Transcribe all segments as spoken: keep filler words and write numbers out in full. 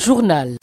journal.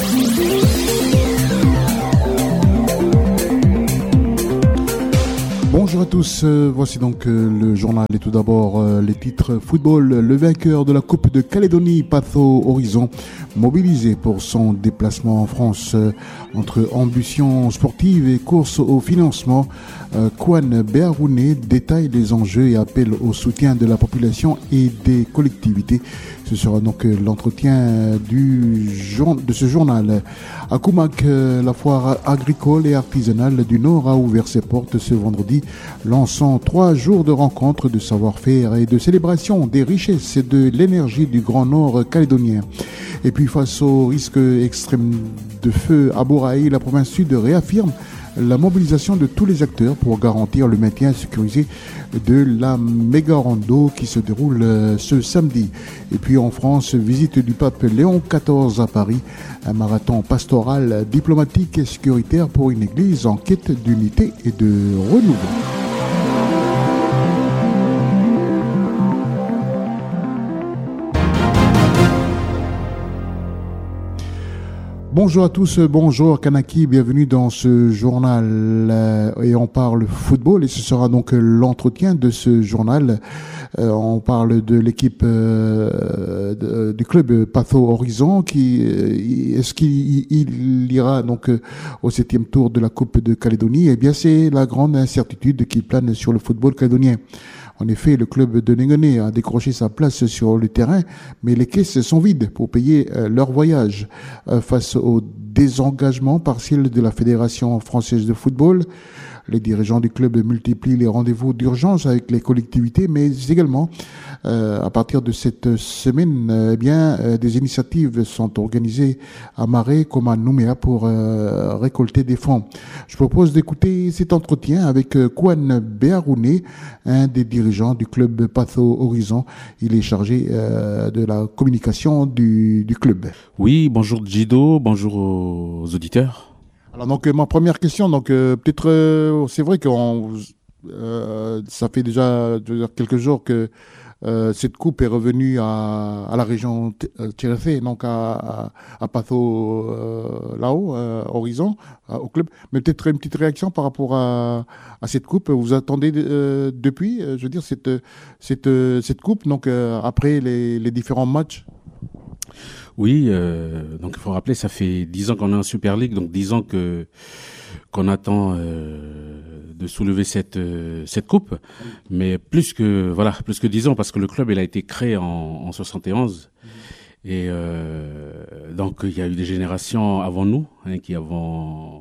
Bonjour à tous, euh, voici donc euh, le journal et tout d'abord euh, les titres football. Le vainqueur de la Coupe de Calédonie, Patho Horizon, mobilisé pour son déplacement en France euh, entre ambition sportive et course au financement. Euh, Kwan Bearouné détaille les enjeux et appelle au soutien de la population et des collectivités. Ce sera donc euh, l'entretien du jour, de ce journal. À Koumak, euh, la foire agricole et artisanale du Nord a ouvert ses portes ce vendredi, lançant trois jours de rencontres, de savoir-faire et de célébration des richesses et de l'énergie du Grand Nord calédonien. Et puis face au risque extrême de feu à Boraï, la province sud réaffirme la mobilisation de tous les acteurs pour garantir le maintien sécurisé de la méga rando qui se déroule ce samedi. Et puis en France, visite du pape Léon quatorze à Paris, un marathon pastoral, diplomatique et sécuritaire pour une église en quête d'unité et de renouveau. Bonjour à tous, bonjour Kanaki, bienvenue dans ce journal euh, et on parle football et ce sera donc l'entretien de ce journal. Euh, on parle de l'équipe euh, de, du club Patho Horizon qui euh, est-ce qu'il il ira donc euh, au septième tour de la Coupe de Calédonie? Eh bien c'est la grande incertitude qui plane sur le football calédonien. En effet, le club de Nengené a décroché sa place sur le terrain, mais les caisses sont vides pour payer euh, leur voyage. Euh, face au désengagement partiel de la Fédération française de football, les dirigeants du club multiplient les rendez-vous d'urgence avec les collectivités, mais également, euh, à partir de cette semaine, euh, eh bien, euh, des initiatives sont organisées à Marais comme à Nouméa pour euh, récolter des fonds. Je propose d'écouter cet entretien avec euh, Kwan Bearouné, un des dirigeants du club Patho Horizon. Il est chargé euh, de la communication du, du club. Oui, bonjour Gido, bonjour aux auditeurs. Alors donc euh, ma première question, donc euh, peut-être euh, c'est vrai que euh, ça fait déjà je veux dire, quelques jours que euh, cette coupe est revenue à, à la région Tchéréfé, donc à, à, à Patho euh, là-haut, euh, Horizon, euh, au club. Mais peut-être une petite réaction par rapport à, à cette coupe. Vous attendez euh, depuis, euh, je veux dire, cette, cette, cette coupe, donc euh, après les, les différents matchs? Oui, euh, donc il faut rappeler, ça fait dix ans qu'on est en Super League, donc dix ans que qu'on attend euh, de soulever cette euh, cette coupe, mais plus que voilà, plus que dix ans parce que le club il a été créé en, en soixante et onze et euh, donc il y a eu des générations avant nous hein, qui avons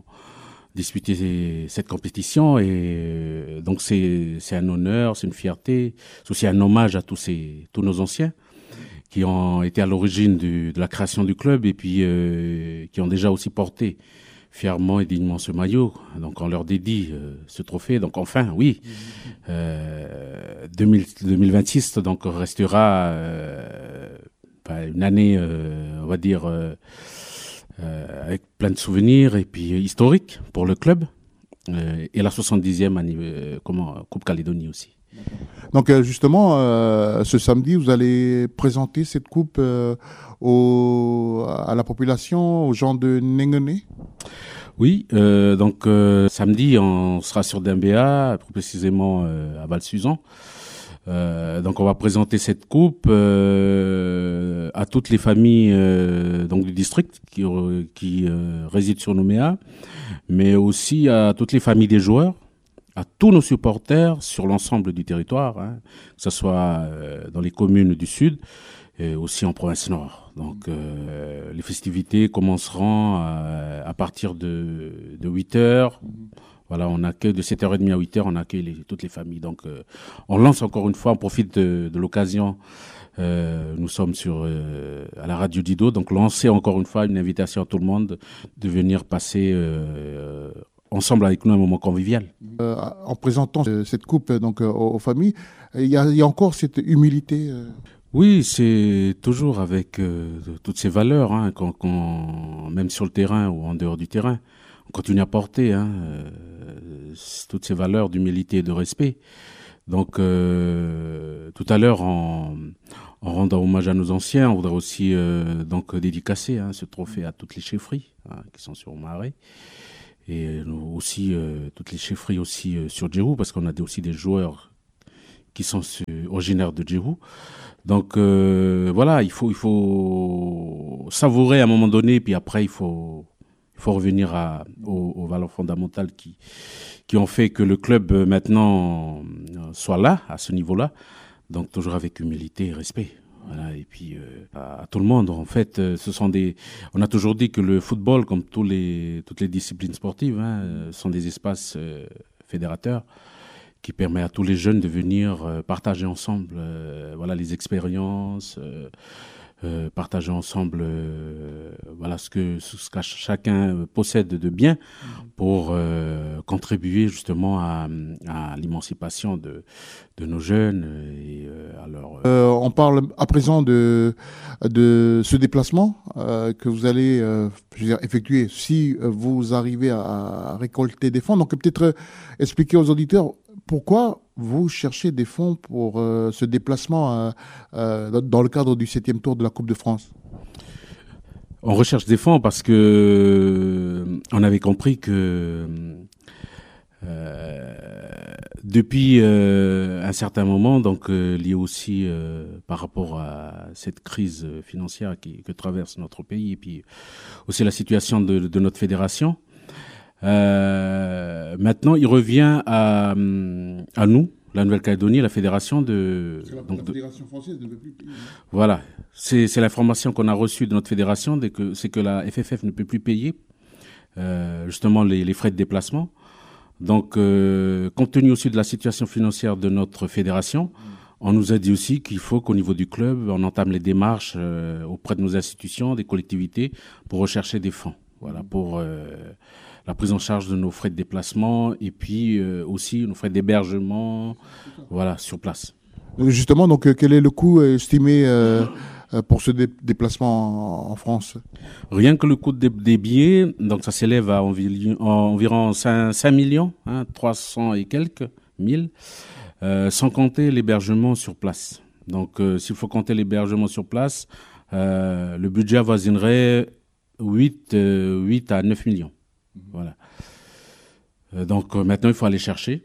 disputé cette compétition et euh, donc c'est c'est un honneur, c'est une fierté, c'est aussi un hommage à tous ces tous nos anciens qui ont été à l'origine du, de la création du club et puis euh, qui ont déjà aussi porté fièrement et dignement ce maillot. Donc on leur dédie euh, ce trophée. Donc enfin, oui, euh, deux mille, deux mille vingt-six donc restera euh, une année, euh, on va dire, euh, euh, avec plein de souvenirs et puis euh, historique pour le club euh, et la soixante-dixième année, euh, comment, Coupe Calédonie aussi. Donc justement, euh, ce samedi, vous allez présenter cette coupe euh, au, à la population, aux gens de Nengené? Oui, euh, donc euh, samedi, on sera sur Dimbéa, plus précisément euh, à Val-Suzan. Euh, donc on va présenter cette coupe euh, à toutes les familles euh, donc du district qui, qui euh, résident sur Nouméa, mais aussi à toutes les familles des joueurs, à tous nos supporters sur l'ensemble du territoire, hein, que ce soit euh, dans les communes du Sud et aussi en province Nord. Donc euh, les festivités commenceront à, à partir de, de huit heures. Voilà, on accueille de sept heures trente à huit heures, on accueille les, toutes les familles. Donc euh, on lance encore une fois, on profite de, de l'occasion. Euh, nous sommes sur euh, à la radio Dido, donc lancer encore une fois une invitation à tout le monde de venir passer euh, ensemble avec nous un moment convivial. Euh, en présentant cette coupe donc euh, aux familles, il y a, il y a encore cette humilité. Euh... Oui, c'est toujours avec euh, toutes ces valeurs, hein, qu'on, qu'on, même sur le terrain ou en dehors du terrain, on continue à porter hein, euh, toutes ces valeurs d'humilité et de respect. Donc, euh, tout à l'heure, en, en en rendant hommage à nos anciens. On voudrait aussi euh, donc dédicacer hein, ce trophée à toutes les chefferies hein, qui sont sur Marais. Et aussi euh, toutes les chefferies aussi euh, sur Djerou, parce qu'on a aussi des joueurs qui sont originaires de Djerou. Donc euh, voilà, il faut il faut savourer à un moment donné, puis après il faut il faut revenir à, aux, aux valeurs fondamentales qui qui ont fait que le club maintenant soit là, à ce niveau-là. Donc toujours avec humilité et respect. Voilà, et puis euh, à, à tout le monde, en fait, euh, ce sont des. On a toujours dit que le football, comme tous les toutes les disciplines sportives, hein, euh, sont des espaces euh, fédérateurs qui permettent à tous les jeunes de venir euh, partager ensemble, euh, voilà, les expériences, euh, euh, partager ensemble, euh, voilà, ce que ce que chacun possède de bien pour euh, contribuer justement à, à l'émancipation de de nos jeunes et euh, alors. Euh, on parle à présent de de ce déplacement euh, que vous allez euh, je veux dire, effectuer si vous arrivez à, à récolter des fonds. Donc peut-être euh, expliquer aux auditeurs pourquoi vous cherchez des fonds pour euh, ce déplacement euh, euh, dans le cadre du septième tour de la Coupe de France. On recherche des fonds parce que euh, on avait compris que euh, depuis euh, un certain moment, donc euh, lié aussi euh, par rapport à cette crise financière qui, que traverse notre pays et puis aussi la situation de, de notre fédération. Euh, maintenant, il revient à, à nous, la Nouvelle-Calédonie, la fédération de. Parce que la, donc la de, fédération française ne veut plus payer. Voilà, c'est, c'est l'information qu'on a reçue de notre fédération, dès que, c'est que la F F F ne peut plus payer euh, justement les, les frais de déplacement. Donc, euh, compte tenu aussi de la situation financière de notre fédération, mmh. on nous a dit aussi qu'il faut qu'au niveau du club, on entame les démarches euh, auprès de nos institutions, des collectivités, pour rechercher des fonds. Voilà, pour euh, la prise en charge de nos frais de déplacement et puis euh, aussi nos frais d'hébergement, voilà, sur place. Justement, donc, quel est le coût estimé euh, pour ce dé- déplacement en, en France? Rien que le coût des, des billets, donc ça s'élève à environ, environ cinq millions, hein, trois cents et quelques mille, euh, sans compter l'hébergement sur place. Donc, euh, s'il faut compter l'hébergement sur place, euh, le budget avoisinerait huit, euh, huit à neuf millions. Voilà. Euh, donc euh, maintenant, il faut aller chercher.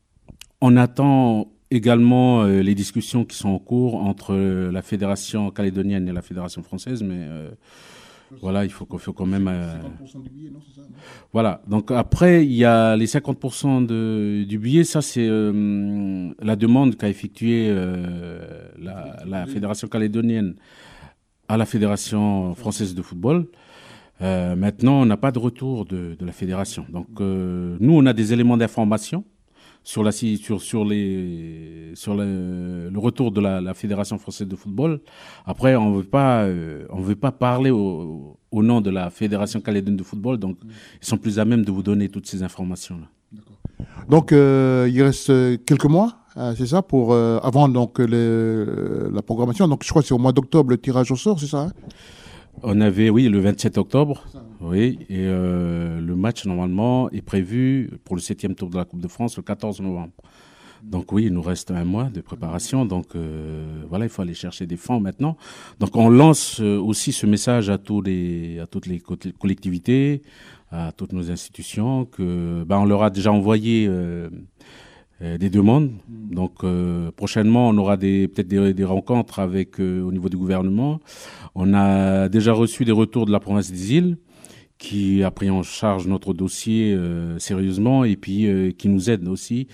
On attend également euh, les discussions qui sont en cours entre euh, la fédération calédonienne et la fédération française, mais euh, voilà, il faut, il faut quand même. Euh, cinquante pour cent du billet, non, c'est ça, non? Voilà. Donc après, il y a les cinquante pour cent de, du billet. Ça, c'est euh, la demande qu'a effectuée euh, la, la fédération calédonienne à la fédération française de football. Euh, maintenant, on n'a pas de retour de, de la fédération. Donc, euh, nous, on a des éléments d'information sur la sur sur les sur le, le retour de la, la fédération française de football. Après, on veut pas euh, on veut pas parler au, au nom de la fédération calédonienne de football. Donc, ils sont plus à même de vous donner toutes ces informations là. D'accord. Donc, euh, il reste quelques mois. Euh, c'est ça pour euh, avant donc le, la programmation. Donc, je crois que c'est au mois d'octobre le tirage au sort, c'est ça, hein? On avait, oui, le vingt-sept octobre, oui, et euh, le match, normalement, est prévu pour le septième tour de la Coupe de France le quatorze novembre. Donc oui, il nous reste un mois de préparation, donc euh, voilà, il faut aller chercher des fonds maintenant. Donc on lance euh, aussi ce message à, tous les, à toutes les collectivités, à toutes nos institutions, que ben, on leur a déjà envoyé euh, euh, des demandes. Donc euh, prochainement, on aura des, peut-être des, des rencontres avec, euh, au niveau du gouvernement. On a déjà reçu des retours de la province des îles qui a pris en charge notre dossier euh, sérieusement et puis euh, qui nous aide aussi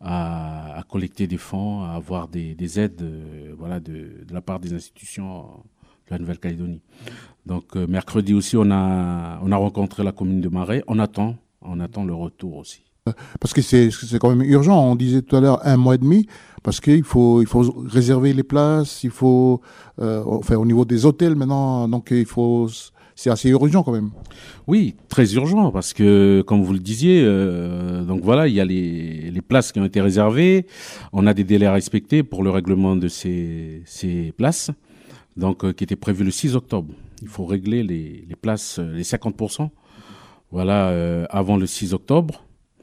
à, à collecter des fonds, à avoir des, des aides euh, voilà, de, de la part des institutions de la Nouvelle-Calédonie. Donc euh, mercredi aussi, on a, on a rencontré la commune de Marais. On attend, on attend le retour aussi. Parce que c'est, c'est quand même urgent. On disait tout à l'heure un mois et demi, parce qu'il faut, il faut réserver les places, il faut, euh, enfin, au niveau des hôtels maintenant, donc il faut, c'est assez urgent quand même. Oui, très urgent, parce que, comme vous le disiez, euh, donc voilà, il y a les, les places qui ont été réservées. On a des délais à respecter pour le règlement de ces, ces places, donc, euh, qui était prévu le six octobre. Il faut régler les, les places, les cinquante pour cent, voilà, euh, avant le six octobre.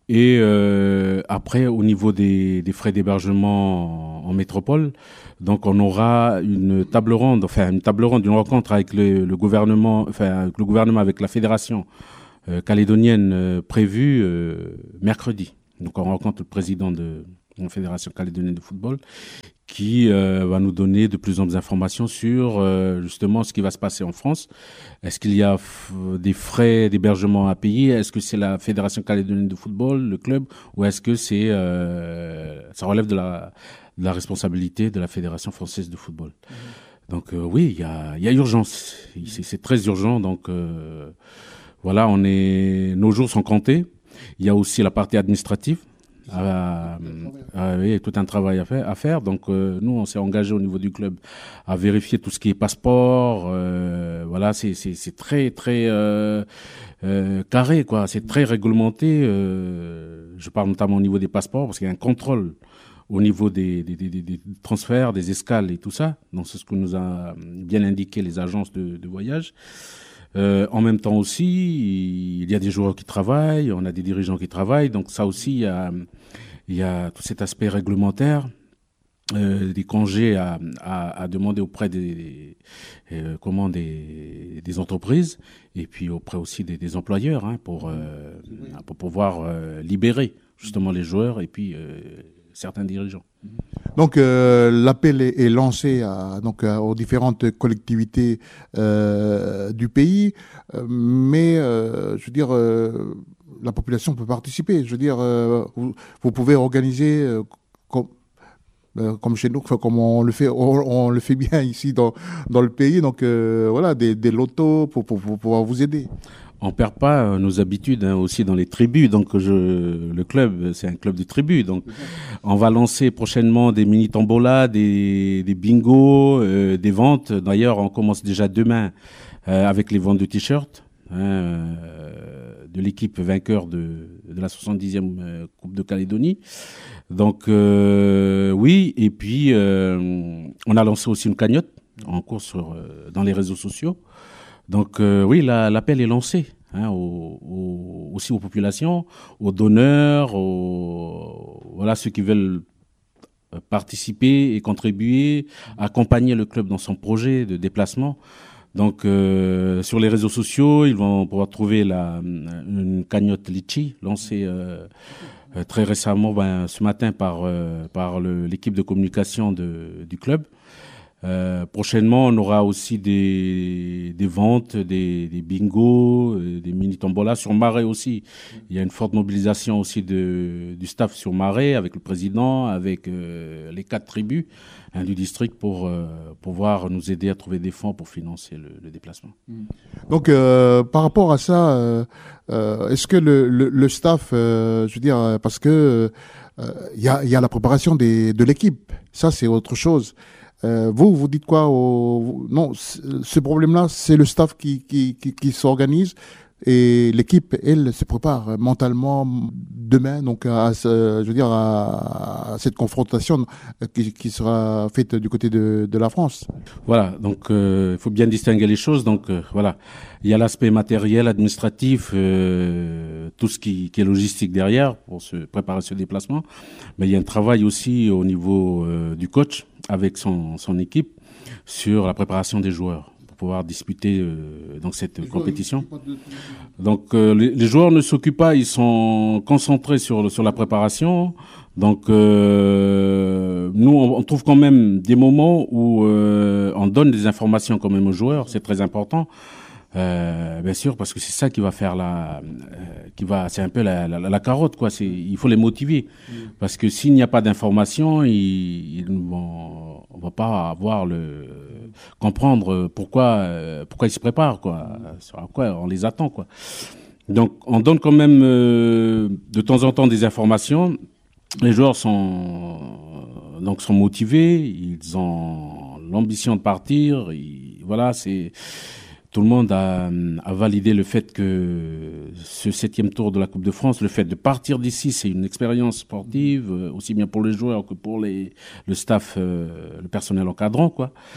Et euh, après, au niveau des, des frais d'hébergement en, en métropole, donc on aura une table ronde, enfin une table ronde, une rencontre avec le, le gouvernement, enfin avec le gouvernement, avec la fédération euh, calédonienne euh, prévue euh, mercredi. Donc on rencontre le président de la fédération calédonienne de football, qui euh, va nous donner de plus en plus d'informations sur euh, justement ce qui va se passer en France. Est-ce qu'il y a f- des frais d'hébergement à payer? Est-ce que c'est la Fédération calédonienne de football, le club, ou est-ce que c'est euh, ça relève de la, de la responsabilité de la Fédération française de football? Mmh. Donc euh, oui, il y a, y a urgence. C'est, c'est très urgent. Donc euh, voilà, on est, nos jours sont comptés. Il y a aussi la partie administrative. Ah, ah, oui, tout un travail à faire. À faire. Donc euh, nous, on s'est engagé au niveau du club à vérifier tout ce qui est passeport. Euh, voilà, c'est, c'est, c'est très très euh, euh, carré, quoi. C'est très réglementé. Euh, je parle notamment au niveau des passeports parce qu'il y a un contrôle au niveau des, des, des, des transferts, des escales et tout ça. Donc c'est ce que nous a bien indiqué les agences de, de voyage. Euh, en même temps aussi, il y a des joueurs qui travaillent, on a des dirigeants qui travaillent, donc ça aussi, il y a, il y a tout cet aspect réglementaire, euh, des congés à, à, à demander auprès des, des, euh, comment des, des entreprises et puis auprès aussi des, des employeurs hein, pour, euh, pour pouvoir euh, libérer justement les joueurs et puis euh, certains dirigeants. Donc euh, l'appel est, est lancé à, donc à, aux différentes collectivités euh, du pays, euh, mais euh, je veux dire euh, la population peut participer. Je veux dire euh, vous, vous pouvez organiser euh, comme euh, comme chez nous, comme on le fait, on, on le fait bien ici dans dans le pays. Donc euh, voilà des, des lotos pour, pour, pour pouvoir vous aider. On perd pas nos habitudes hein, aussi dans les tribus. Donc je, le club, c'est un club de tribus. Donc on va lancer prochainement des mini tombolas, des, des bingos, euh, des ventes. D'ailleurs, on commence déjà demain euh, avec les ventes de t-shirts hein, euh, de l'équipe vainqueur de, de la soixante-dixième euh, Coupe de Calédonie. Donc euh, oui, et puis euh, on a lancé aussi une cagnotte en cours sur euh, dans les réseaux sociaux. Donc euh, oui, la, l'appel est lancé hein, aux, aux, aussi aux populations, aux donneurs, aux, voilà ceux qui veulent participer et contribuer, accompagner le club dans son projet de déplacement. Donc euh, sur les réseaux sociaux, ils vont pouvoir trouver la, une cagnotte Litchi lancée euh, euh, très récemment, ben, ce matin par euh, par le, l'équipe de communication de, du club. Euh, prochainement, on aura aussi des, des ventes, des, des bingos, des mini tombolas sur Marais aussi. Il y a une forte mobilisation aussi de, du staff sur Marais avec le président, avec euh, les quatre tribus hein, du district pour euh, pouvoir nous aider à trouver des fonds pour financer le, le déplacement. Donc, euh, par rapport à ça, euh, euh, est-ce que le, le, le staff, euh, je veux dire, parce que il euh, y a, y a la préparation des, de l'équipe, ça c'est autre chose. Euh, vous, vous dites quoi au... Non, ce problème-là, c'est le staff qui, qui, qui, qui s'organise et l'équipe, elle, se prépare mentalement demain, donc à, à je veux dire à, à cette confrontation qui, qui sera faite du côté de, de la France. Voilà, donc il euh, faut bien distinguer les choses. Donc euh, voilà, il y a l'aspect matériel, administratif, euh, tout ce qui, qui est logistique derrière pour se préparer ce déplacement. Mais il y a un travail aussi au niveau euh, du coach avec son, son équipe sur la préparation des joueurs pour pouvoir disputer euh, donc cette compétition. Donc euh, les, les joueurs ne s'occupent pas, ils sont concentrés sur sur la préparation. Donc euh, nous on, on trouve quand même des moments où euh, on donne des informations quand même aux joueurs, c'est très important. Euh, bien sûr, parce que c'est ça qui va faire la, euh, qui va, c'est un peu la, la, la carotte, quoi. C'est, il faut les motiver, mmh. parce que s'il n'y a pas d'information, ils, ils vont, on va pas avoir le, comprendre pourquoi, euh, pourquoi ils se préparent, quoi. Sur quoi on les attend, quoi. Donc, on donne quand même euh, de temps en temps des informations. Les joueurs sont donc sont motivés, ils ont l'ambition de partir. Ils, voilà, c'est tout le monde a, a validé le fait que ce septième tour de la Coupe de France, le fait de partir d'ici, c'est une expérience sportive, aussi bien pour les joueurs que pour les, le staff, le personnel encadrant, quoi.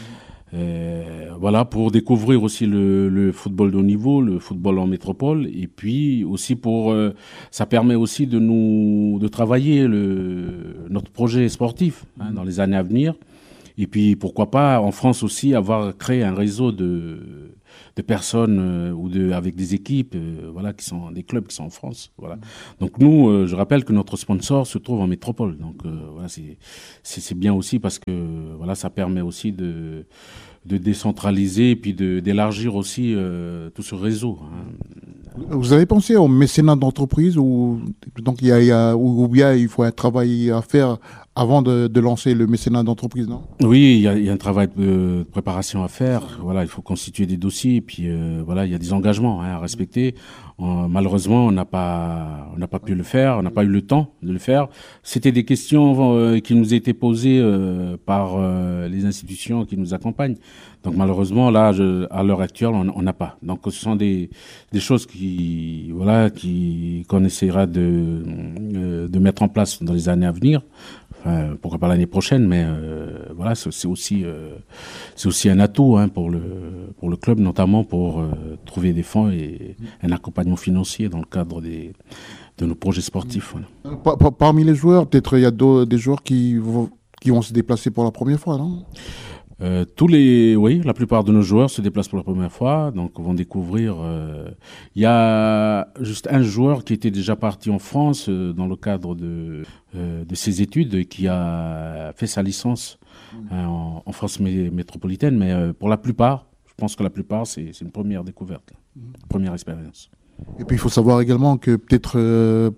Euh, voilà, pour découvrir aussi le, le football de haut niveau, le football en métropole, et puis aussi pour, euh, ça permet aussi de nous, de travailler le, notre projet sportif hein, dans les années à venir. Et puis pourquoi pas en France aussi avoir créé un réseau de, de personnes euh, ou de, avec des équipes, euh, voilà, qui sont des clubs qui sont en France. Voilà. Donc nous, euh, je rappelle que notre sponsor se trouve en métropole. Donc euh, voilà, c'est, c'est, c'est bien aussi parce que voilà, ça permet aussi de de décentraliser et puis de, d'élargir aussi euh, tout ce réseau. Hein. Vous avez pensé au mécénat d'entreprise ou donc il y a, il y a ou, ou bien il faut un travail à faire avant de, de lancer le mécénat d'entreprise, non? Oui, il y a, il y a un travail de préparation à faire. Voilà, il faut constituer des dossiers et puis euh, voilà, il y a des engagements hein, à respecter. On, malheureusement, on n'a pas, on n'a pas pu le faire, on n'a pas eu le temps de le faire. C'était des questions euh, qui nous étaient posées euh, par euh, les institutions qui nous accompagnent. Donc malheureusement, là, je, à l'heure actuelle, on n'a pas. Donc ce sont des, des choses qui, voilà, qui qu'on essaiera de, euh, de mettre en place dans les années à venir. Enfin, pourquoi pas l'année prochaine, mais euh, voilà, c'est, c'est aussi, euh, c'est aussi un atout hein, pour le pour le club, notamment pour euh, trouver des fonds et un accompagnement financier dans le cadre des de nos projets sportifs. Voilà. Par, par, parmi les joueurs, peut-être il y a des joueurs qui vont qui vont se déplacer pour la première fois, non? Euh, tous les, oui, la plupart de nos joueurs se déplacent pour la première fois, donc vont découvrir. Euh, il y a juste un joueur qui était déjà parti en France euh, dans le cadre de euh, de ses études, et qui a fait sa licence hein, en, en France mé- métropolitaine. Mais euh, pour la plupart, je pense que la plupart, c'est, c'est une première découverte, là, une première expérience. Et puis il faut savoir également que peut-être euh,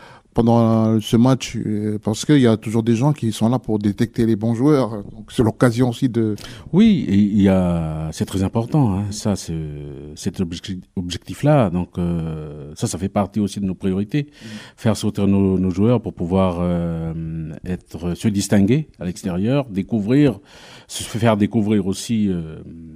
pendant ce match, euh, parce qu'il y a toujours des gens qui sont là pour détecter les bons joueurs. Donc c'est l'occasion aussi de... Oui, et il y a, c'est très important, hein, ça, c'est, cet objectif, objectif-là. Donc euh, ça, ça fait partie aussi de nos priorités, mmh. faire sauter nos, nos joueurs pour pouvoir euh, être, se distinguer à l'extérieur, découvrir, se faire découvrir aussi euh,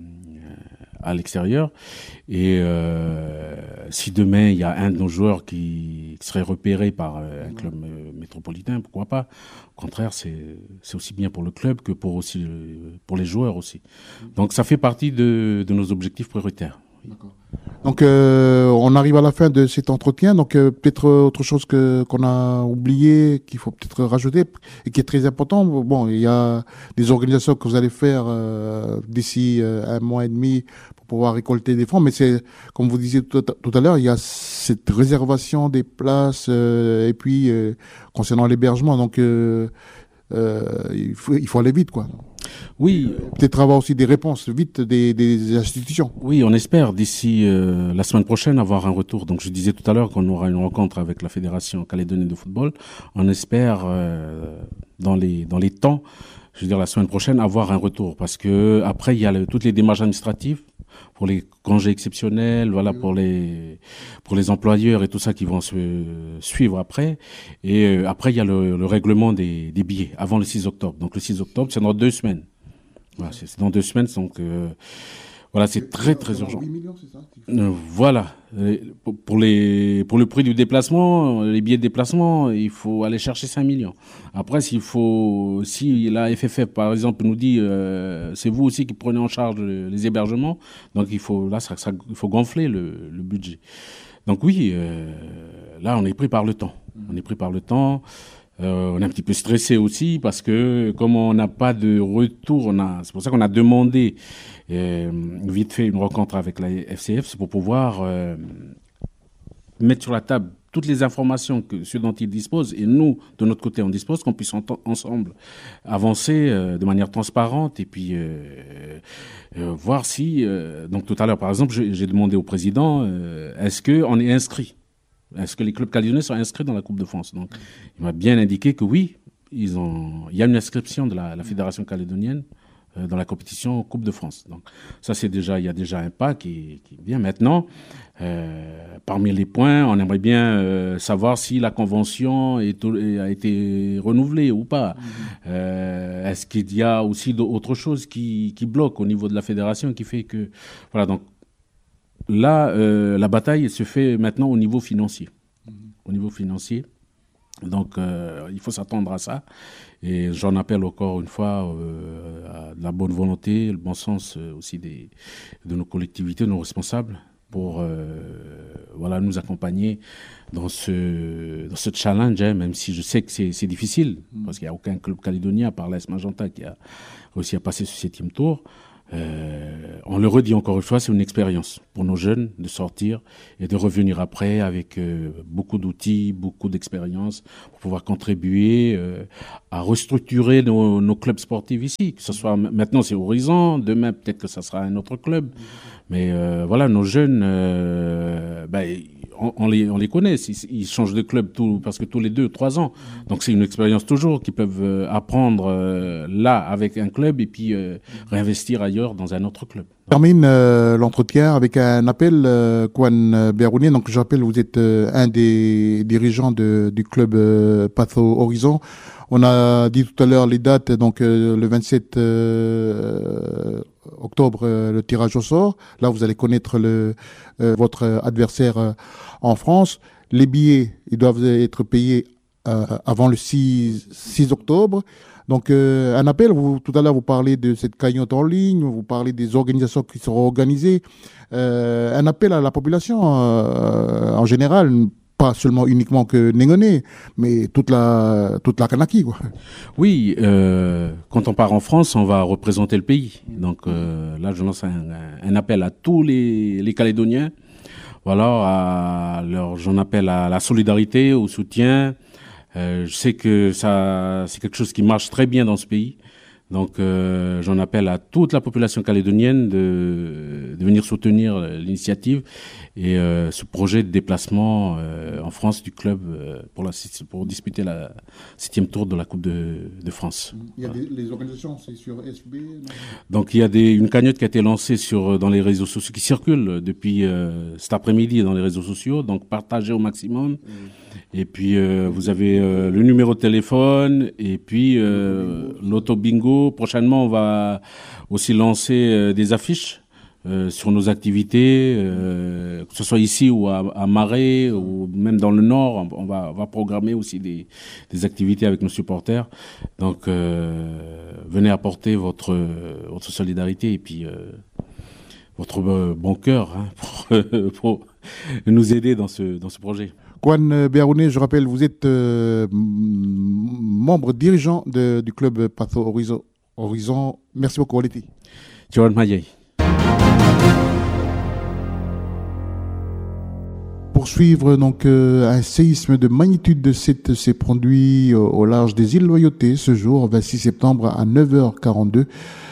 à l'extérieur. Et euh, si demain il y a un de nos joueurs qui serait repéré par euh, un club euh, métropolitain, pourquoi pas? Au contraire, c'est c'est aussi bien pour le club que pour aussi euh, pour les joueurs aussi. Donc ça fait partie de de nos objectifs prioritaires. D'accord. Donc euh, on arrive à la fin de cet entretien. Donc euh, peut-être autre chose que qu'on a oublié, qu'il faut peut-être rajouter et qui est très important. Bon, il y a des organisations que vous allez faire euh, d'ici euh, un mois et demi pour pouvoir récolter des fonds. Mais c'est comme vous disiez tout à, tout à l'heure, il y a cette réservation des places euh, et puis euh, concernant l'hébergement. Donc euh, euh, il faut il faut aller vite, quoi. Oui. Peut-être avoir aussi des réponses vite des, des institutions. Oui, on espère d'ici euh, la semaine prochaine avoir un retour. Donc je disais tout à l'heure qu'on aura une rencontre avec la Fédération calédonienne de football. On espère euh, dans les dans les temps, je veux dire la semaine prochaine, avoir un retour, parce que après il y a le, toutes les démarches administratives pour les congés exceptionnels, voilà, pour les pour les employeurs et tout ça qui vont se suivre après. Et euh, après il y a le, le règlement des, des billets avant le six octobre. Donc le six octobre, c'est dans deux semaines. Voilà, c'est, c'est dans deux semaines, donc euh, voilà, c'est, c'est très très c'est urgent. huit millions, c'est ça euh, voilà, pour, pour les pour le prix du déplacement, les billets de déplacement, il faut aller chercher cinq millions. Après, s'il faut, si la F F F par exemple nous dit, euh, c'est vous aussi qui prenez en charge les, les hébergements, donc il faut là, ça, ça, il faut gonfler le, le budget. Donc oui, euh, là, on est pris par le temps. On est pris par le temps. Euh, on est un petit peu stressé aussi parce que comme on n'a pas de retour, on a, c'est pour ça qu'on a demandé euh, vite fait une rencontre avec la F C F, c'est pour pouvoir euh, mettre sur la table toutes les informations que ce dont ils disposent et nous de notre côté on dispose, qu'on puisse ent- ensemble avancer euh, de manière transparente et puis euh, euh, voir si euh, donc tout à l'heure par exemple j'ai, j'ai demandé au président euh, est-ce que on est inscrit. Est-ce que les clubs calédoniens sont inscrits dans la Coupe de France? Donc, il m'a bien indiqué que oui, ils ont, il y a une inscription de la, la Fédération calédonienne euh, dans la compétition Coupe de France. Donc, ça, c'est déjà, il y a déjà un pas qui, qui est bien. Maintenant, euh, parmi les points, on aimerait bien euh, savoir si la convention est, a été renouvelée ou pas. Mmh. Euh, est-ce qu'il y a aussi d'autres choses qui, qui bloquent au niveau de la fédération qui fait que, voilà, donc, là, euh, la bataille se fait maintenant au niveau financier. Mmh. Au niveau financier, Donc, euh, il faut s'attendre à ça. Et j'en appelle encore une fois euh, à de la bonne volonté, le bon sens euh, aussi des, de nos collectivités, de nos responsables, pour euh, voilà, nous accompagner dans ce, dans ce challenge, hein, même si je sais que c'est, c'est difficile, parce qu'il n'y a aucun club calédonien, à part l'A S Magenta, qui a réussi à passer ce septième tour. Euh, on le redit encore une fois, c'est une expérience pour nos jeunes de sortir et de revenir après avec euh, beaucoup d'outils, beaucoup d'expérience pour pouvoir contribuer euh, à restructurer nos, nos clubs sportifs ici. Que ce soit maintenant c'est Horizon, demain peut-être que ça sera un autre club, mais euh, voilà, nos jeunes, euh, ben, on, on les on les connaît, ils, ils changent de club tout parce que tous les deux trois ans, donc c'est une expérience toujours qu'ils peuvent euh, apprendre euh, là avec un club et puis euh, réinvestir ailleurs dans un autre club. Je termine euh, l'entretien avec un appel, euh, Kwan Berouni. Donc, je rappelle, vous êtes euh, un des dirigeants de, du club euh, Patho Horizon. On a dit tout à l'heure les dates, donc euh, le vingt-sept euh, octobre, euh, le tirage au sort. Là, vous allez connaître le, euh, votre adversaire euh, en France. Les billets, ils doivent être payés euh, avant le six octobre. Donc, euh, un appel, vous, tout à l'heure, vous parlez de cette cagnotte en ligne, vous parlez des organisations qui seront organisées. Euh, un appel à la population euh, en général, pas seulement uniquement que Nengoné, mais toute la, toute la Kanaki, quoi. Oui, euh, quand on part en France, on va représenter le pays. Donc euh, là, je lance un, un appel à tous les, les Calédoniens. Voilà, à leur, j'en appelle à la solidarité, au soutien. Euh, je sais que ça, c'est quelque chose qui marche très bien dans ce pays. Donc, euh, j'en appelle à toute la population calédonienne de, de venir soutenir l'initiative et euh, ce projet de déplacement euh, en France du club euh, pour, la, pour disputer la septième tour de la Coupe de, de France. Il y a des, les organisations, c'est sur S B. Non? Donc, il y a des, une cagnotte qui a été lancée sur dans les réseaux sociaux, qui circule depuis euh, cet après-midi dans les réseaux sociaux. Donc, partagez au maximum. Mmh. Et puis, euh, vous avez euh, le numéro de téléphone et puis euh, l'auto bingo. Prochainement, on va aussi lancer euh, des affiches euh, sur nos activités, euh, que ce soit ici ou à, à Marais ou même dans le Nord. On va, on va programmer aussi des, des activités avec nos supporters. Donc, euh, venez apporter votre, votre solidarité et puis euh, votre bon cœur hein, pour, pour nous aider dans ce, dans ce projet. Kwan Berouni, je rappelle, vous êtes euh, membre dirigeant de, du club Patho Horizon. Horizon. Merci beaucoup, Waleti. Tchouan Mayei. Poursuivre donc euh, un séisme de magnitude de sept s'est produit au, au large des îles Loyauté ce jour, vingt-six septembre à neuf heures quarante-deux.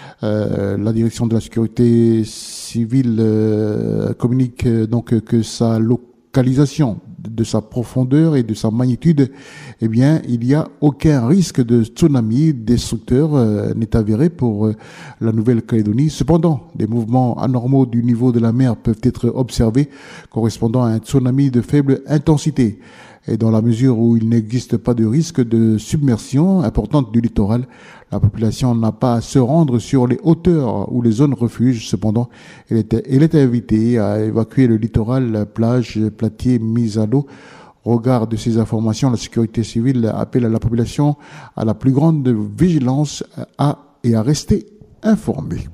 Euh, la direction de la sécurité civile euh, communique euh, donc que sa localisation, de sa profondeur et de sa magnitude, eh bien, il n'y a aucun risque de tsunami destructeur euh, n'est avéré pour euh, la Nouvelle-Calédonie. Cependant, des mouvements anormaux du niveau de la mer peuvent être observés correspondant à un tsunami de faible intensité. Et dans la mesure où il n'existe pas de risque de submersion importante du littoral, la population n'a pas à se rendre sur les hauteurs ou les zones refuge. Cependant, elle est, elle est invitée à évacuer le littoral, plage, platier mis à l'eau. Au regard de ces informations, la sécurité civile appelle à la population à la plus grande vigilance à, et à rester informée.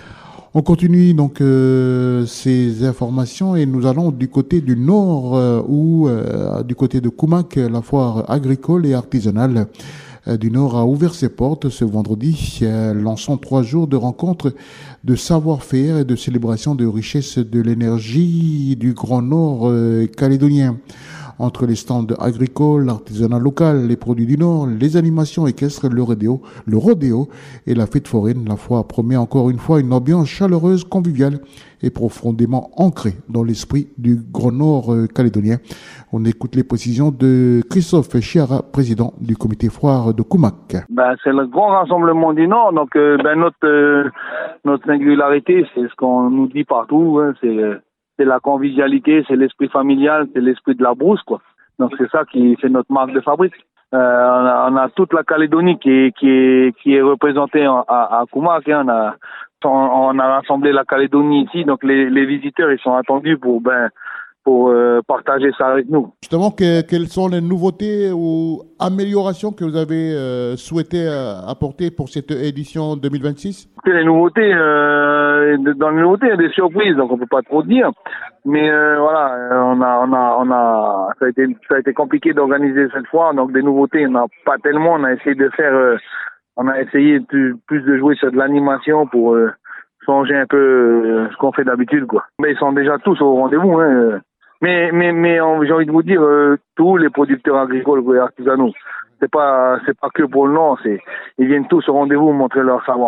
On continue donc euh, ces informations et nous allons du côté du nord euh, ou euh, du côté de Koumak, la foire agricole et artisanale euh, du Nord a ouvert ses portes ce vendredi, euh, lançant trois jours de rencontres de savoir-faire et de célébration de richesses de l'énergie du Grand Nord euh, calédonien. Entre les stands agricoles, l'artisanat local, les produits du Nord, les animations équestres, le rodéo, le rodéo et la fête foraine, la foire promet encore une fois une ambiance chaleureuse, conviviale et profondément ancrée dans l'esprit du Grand Nord euh, calédonien. On écoute les précisions de Christophe Chiara, président du comité foire de Koumak. Ben, c'est le grand rassemblement du Nord, donc euh, ben, notre, euh, notre singularité, c'est ce qu'on nous dit partout, hein, c'est... Euh... c'est la convivialité, c'est l'esprit familial, c'est l'esprit de la brousse, quoi. Donc c'est ça qui fait notre marque de fabrique. Euh, on, a, on a toute la Calédonie qui est qui est qui est représentée en, à, à Koumak. Hein. On a on a rassemblé la Calédonie ici, donc les, les visiteurs ils sont attendus pour ben pour euh, partager ça avec nous. Justement, que, quelles sont les nouveautés ou améliorations que vous avez euh, souhaité euh, apporter pour cette édition deux mille vingt-six? Les nouveautés, euh, dans les nouveautés, il y a des surprises, donc on peut pas trop dire. Mais euh, voilà, on a, on a, on a, ça a été, ça a été compliqué d'organiser cette fois. Donc des nouveautés, on n'a pas tellement. On a essayé de faire, euh, on a essayé de, plus de jouer sur de l'animation pour euh, changer un peu euh, ce qu'on fait d'habitude, quoi. Mais ils sont déjà tous au rendez-vous, hein. Mais, mais, mais on, j'ai envie de vous dire, euh, tous les producteurs agricoles et artisanaux, c'est pas, c'est pas que pour le nom, c'est, ils viennent tous au rendez-vous montrer leur savoir.